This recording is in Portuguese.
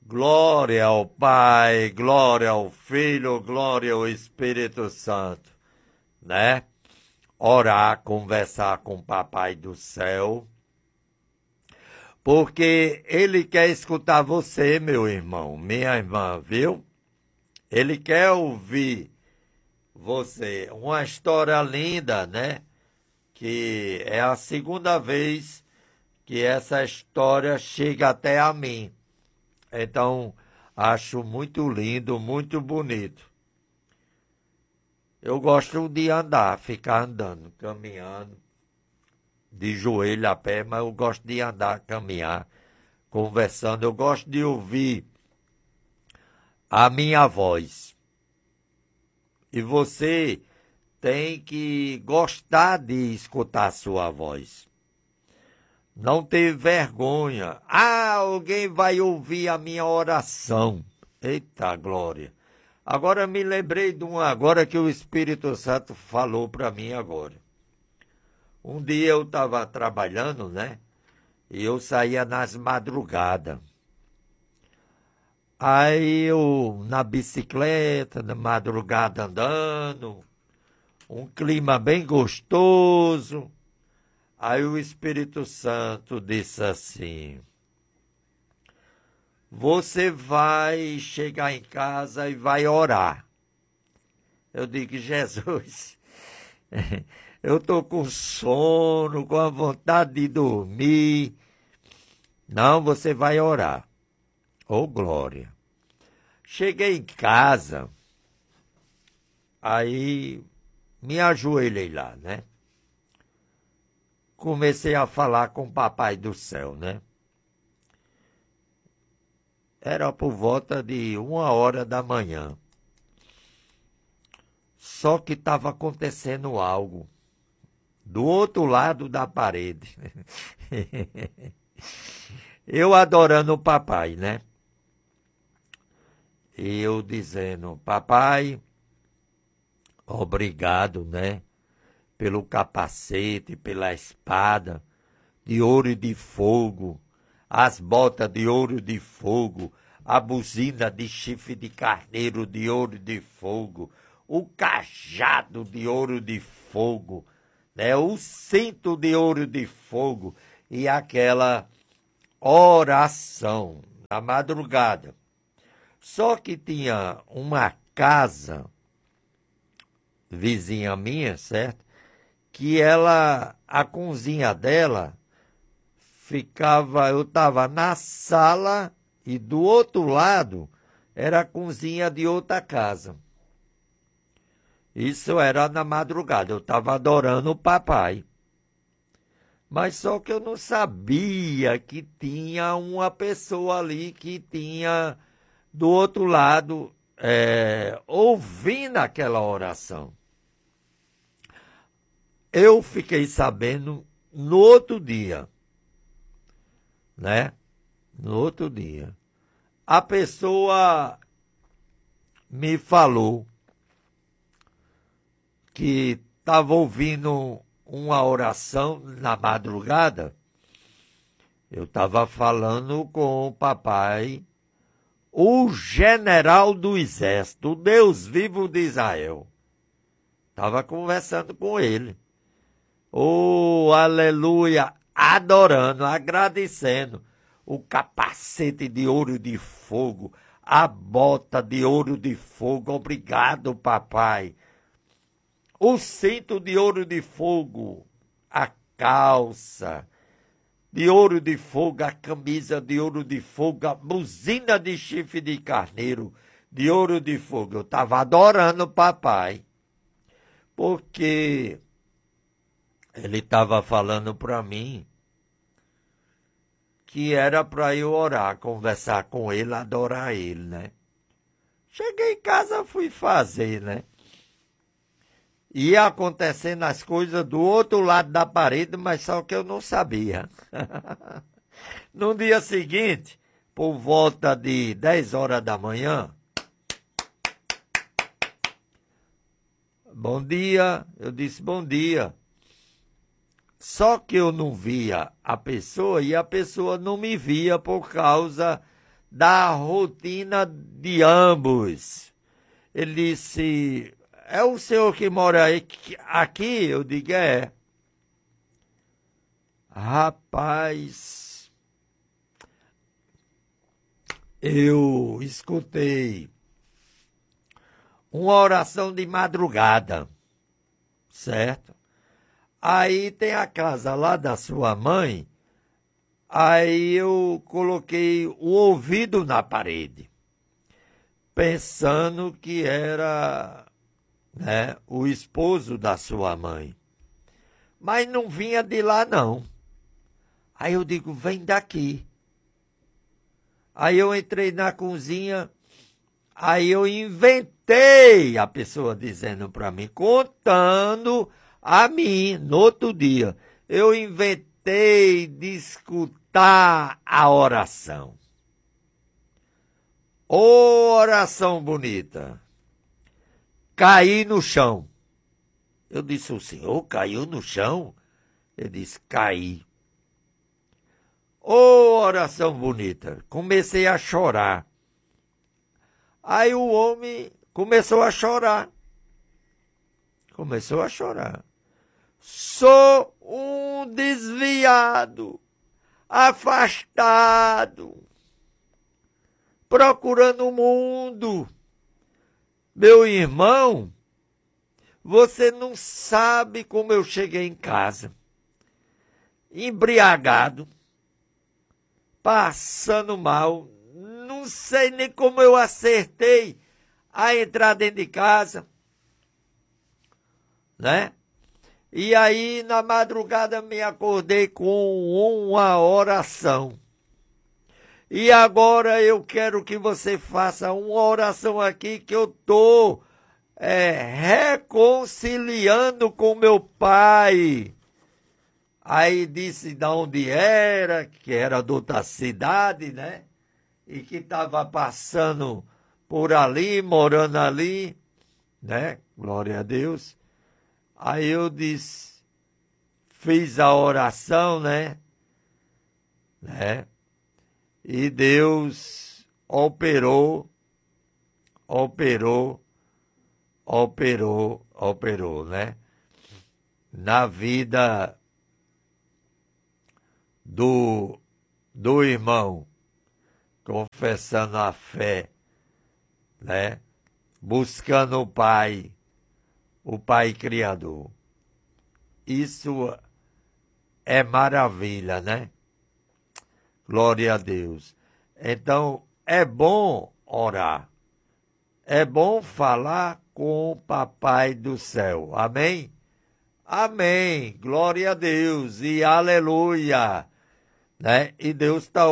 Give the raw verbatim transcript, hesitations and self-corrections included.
Glória ao Pai, glória ao Filho, glória ao Espírito Santo, né? Orar, conversar com o Papai do céu, porque Ele quer escutar você, meu irmão, minha irmã, viu? Ele quer ouvir você. Uma história linda, né? Que é a segunda vez que essa história chega até a mim. Então, acho muito lindo, muito bonito. Eu gosto de andar, ficar andando, caminhando, de joelho a pé, mas eu gosto de andar, caminhar, conversando. Eu gosto de ouvir a minha voz. E você tem que gostar de escutar a sua voz. Não ter vergonha. Ah, alguém vai ouvir a minha oração. Eita glória. Agora me lembrei de uma agora que o Espírito Santo falou para mim agora. Um dia eu estava trabalhando, né? E eu saía nas madrugadas. Aí eu na bicicleta, na madrugada andando, um clima bem gostoso. Aí o Espírito Santo disse assim: você vai chegar em casa e vai orar. Eu digo: Jesus, eu estou com sono, com a vontade de dormir. Não, você vai orar. Ô, glória. Cheguei em casa, aí me ajoelhei lá, né? Comecei a falar com o Papai do céu, né? Era por volta de uma hora da manhã. Só que estava acontecendo algo do outro lado da parede. Eu adorando o papai, né? E eu dizendo: papai, obrigado, né? Pelo capacete, pela espada de ouro e de fogo, as botas de ouro e de fogo, a buzina de chifre de carneiro de ouro e de fogo, o cajado de ouro de fogo, né? O cinto de ouro de fogo e aquela oração na madrugada. Só que tinha uma casa vizinha minha, certo? Que ela, a cozinha dela ficava, eu estava na sala e do outro lado era a cozinha de outra casa. Isso era na madrugada, eu estava adorando o papai. Mas só que eu não sabia que tinha uma pessoa ali que tinha do outro lado é, ouvindo aquela oração. Eu fiquei sabendo no outro dia, né? No outro dia. A pessoa me falou que estava ouvindo uma oração na madrugada. Eu estava falando com o papai, o general do exército, o Deus vivo de Israel. Estava conversando com ele. Oh, aleluia, adorando, agradecendo o capacete de ouro de fogo, a bota de ouro de fogo, obrigado, papai. O cinto de ouro de fogo, a calça de ouro de fogo, a camisa de ouro de fogo, a buzina de chifre de carneiro de ouro de fogo. Eu estava adorando o papai, porque ele estava falando para mim que era para eu orar, conversar com ele, adorar ele, né? Cheguei em casa, fui fazer, né? Ia acontecendo as coisas do outro lado da parede, mas só que eu não sabia. No dia seguinte, por volta de dez horas da manhã, bom dia, eu disse bom dia. Só que eu não via a pessoa e a pessoa não me via por causa da rotina de ambos. Ele disse, é o senhor que mora aí, aqui? Eu digo, é. Rapaz, eu escutei uma oração de madrugada, certo? Aí tem a casa lá da sua mãe, aí eu coloquei o ouvido na parede, pensando que era, né, o esposo da sua mãe. Mas não vinha de lá, não. Aí eu digo, vem daqui. Aí eu entrei na cozinha, aí eu inventei, a pessoa dizendo para mim, contando a mim, no outro dia, eu inventei de escutar a oração. Ô, oração bonita. Caí no chão. Eu disse, o senhor caiu no chão? Ele disse, caí. Ô, oração bonita. Comecei a chorar. Aí o homem começou a chorar. Começou a chorar. Sou um desviado, afastado, procurando o mundo. Meu irmão, você não sabe como eu cheguei em casa. Embriagado, passando mal, não sei nem como eu acertei a entrar dentro de casa, né? E aí, na madrugada, me acordei com uma oração. E agora eu quero que você faça uma oração aqui que eu estou é, reconciliando com meu pai. Aí disse de onde era, que era de outra cidade, né? E que estava passando por ali, morando ali, né? Glória a Deus. Aí eu disse, fiz a oração, né? né? E Deus operou, operou, operou, operou, né? Na vida do, do irmão, confessando a fé, né? Buscando o Pai, o Pai Criador. Isso é maravilha, né? Glória a Deus. Então, é bom orar. É bom falar com o Papai do céu. Amém? Amém. Glória a Deus e aleluia. Né? E Deus está